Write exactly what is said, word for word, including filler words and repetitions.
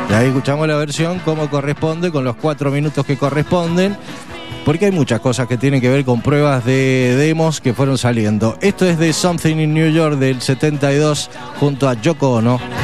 Y ahí escuchamos la versión como corresponde, con los cuatro minutos que corresponden, porque hay muchas cosas que tienen que ver con pruebas de demos que fueron saliendo. Esto es de Something in New York del setenta y dos junto a Yoko Ono.